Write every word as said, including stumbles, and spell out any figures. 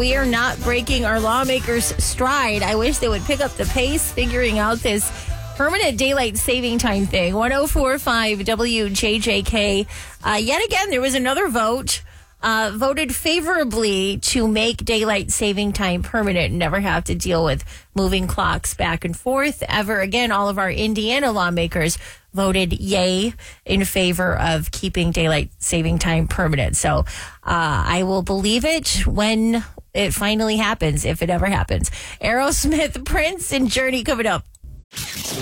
we are not breaking our lawmakers' stride. I wish they would pick up the pace figuring out this permanent daylight saving time thing. one oh four point five W J J K. Uh, yet again, there was another vote. Uh, voted favorably to make daylight saving time permanent and never have to deal with moving clocks back and forth ever again. All of our Indiana lawmakers voted yay in favor of keeping daylight saving time permanent. So uh, I will believe it when it finally happens, if it ever happens. Aerosmith, Prince, and Journey coming up.